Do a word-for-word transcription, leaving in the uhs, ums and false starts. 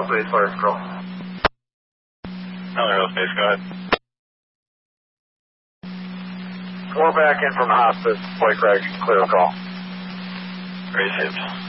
Aerospace, Fire Control. Tyler Aerospace, go ahead. We're back in from the hospice, White Craig, clear the call. Raise hips.